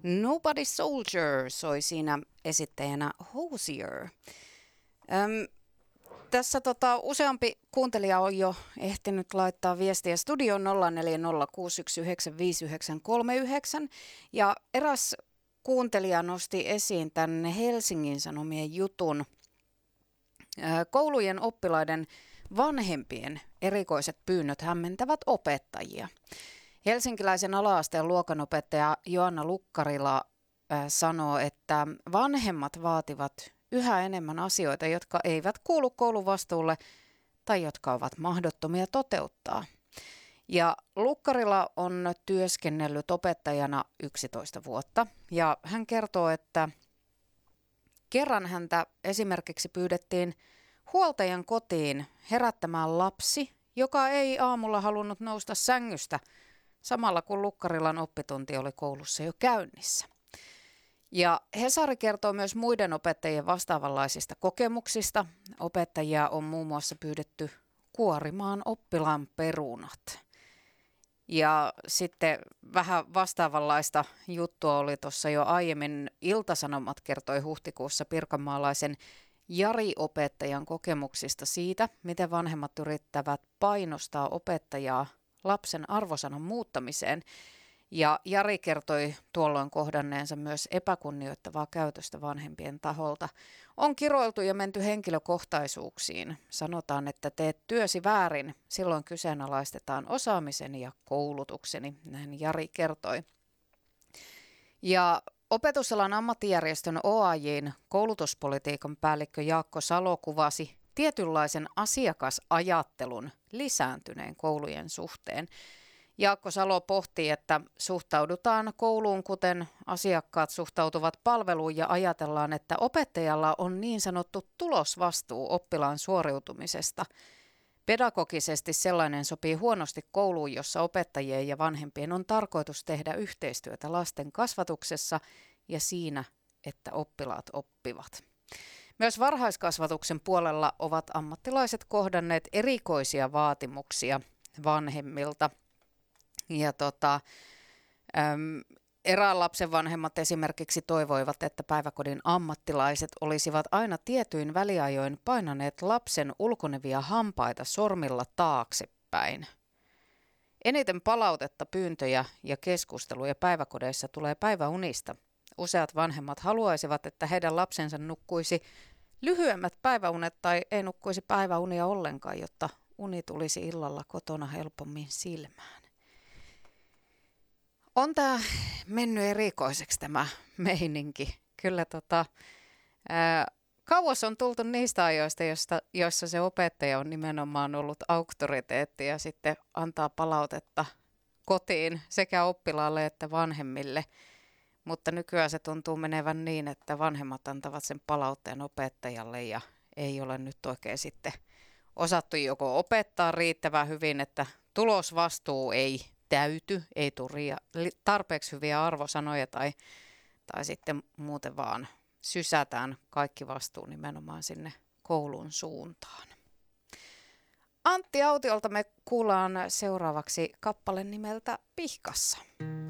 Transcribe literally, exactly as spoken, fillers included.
Nobody Soldier soi siinä esittäjänä Hozier. Öm, tässä tota, useampi kuuntelija on jo ehtinyt laittaa viestiä studioon nolla neljä nolla kuusi yksi yhdeksän viisi yhdeksän kolme yhdeksän ja eräs kuuntelija nosti esiin tämän Helsingin Sanomien jutun. Koulujen oppilaiden vanhempien erikoiset pyynnöt hämmentävät opettajia. Helsinkiläisen ala-asteen luokanopettaja Joanna Lukkarila äh, sanoo, että vanhemmat vaativat yhä enemmän asioita, jotka eivät kuulu koulun vastuulle tai jotka ovat mahdottomia toteuttaa. Ja Lukkarila on työskennellyt opettajana yksitoista vuotta ja hän kertoo, että kerran häntä esimerkiksi pyydettiin huoltajan kotiin herättämään lapsi, joka ei aamulla halunnut nousta sängystä samalla kun Lukkarilan oppitunti oli koulussa jo käynnissä. Ja Hesari kertoo myös muiden opettajien vastaavanlaisista kokemuksista. Opettajia on muun muassa pyydetty kuorimaan oppilaan perunat. Ja sitten vähän vastaavanlaista juttua oli tuossa jo aiemmin. Ilta-Sanomat kertoi huhtikuussa pirkanmaalaisen Jari-opettajan kokemuksista siitä, miten vanhemmat yrittävät painostaa opettajaa lapsen arvosanan muuttamiseen. Ja Jari kertoi tuolloin kohdanneensa myös epäkunnioittavaa käytöstä vanhempien taholta. On kiroiltu ja menty henkilökohtaisuuksiin. Sanotaan, että teet työsi väärin. Silloin kyseenalaistetaan osaamiseni ja koulutukseni, näin Jari kertoi. Ja Opetusalan ammattijärjestön O A J:n koulutuspolitiikan päällikkö Jaakko Salo kuvasi tietynlaisen asiakasajattelun lisääntyneen koulujen suhteen. Jaakko Salo pohtii, että suhtaudutaan kouluun, kuten asiakkaat suhtautuvat palveluun ja ajatellaan, että opettajalla on niin sanottu tulosvastuu oppilaan suoriutumisesta. Pedagogisesti sellainen sopii huonosti kouluun, jossa opettajien ja vanhempien on tarkoitus tehdä yhteistyötä lasten kasvatuksessa ja siinä, että oppilaat oppivat. Myös varhaiskasvatuksen puolella ovat ammattilaiset kohdanneet erikoisia vaatimuksia vanhemmilta. Ja tota, äm, erään lapsen vanhemmat esimerkiksi toivoivat, että päiväkodin ammattilaiset olisivat aina tietyin väliajoin painaneet lapsen ulkonevia hampaita sormilla taaksepäin. Eniten palautetta, pyyntöjä ja keskusteluja päiväkodeissa tulee päiväunista. Useat vanhemmat haluaisivat, että heidän lapsensa nukkuisi lyhyemmät päiväunet tai ei nukkuisi päiväunia ollenkaan, jotta uni tulisi illalla kotona helpommin silmään. On tämä mennyt erikoiseksi tämä meininki. Kyllä tota, ää, kauas on tultu niistä ajoista, joista, joissa se opettaja on nimenomaan ollut auktoriteetti ja sitten antaa palautetta kotiin sekä oppilaalle että vanhemmille. Mutta nykyään se tuntuu menevän niin, että vanhemmat antavat sen palautteen opettajalle ja ei ole nyt oikein sitten osattu joko opettaa riittävän hyvin, että tulosvastuu ei täyty, ei tule tarpeeksi hyviä arvosanoja tai, tai sitten muuten vaan sysätään kaikki vastuu nimenomaan sinne koulun suuntaan. Antti Autiolta me kuullaan seuraavaksi kappale nimeltä Pihkassa.